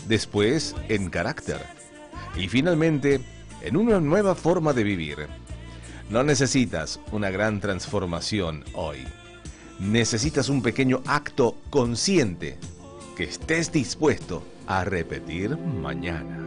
después en carácter y finalmente en una nueva forma de vivir. No necesitas una gran transformación hoy. Necesitas un pequeño acto consciente que estés dispuesto a repetir mañana.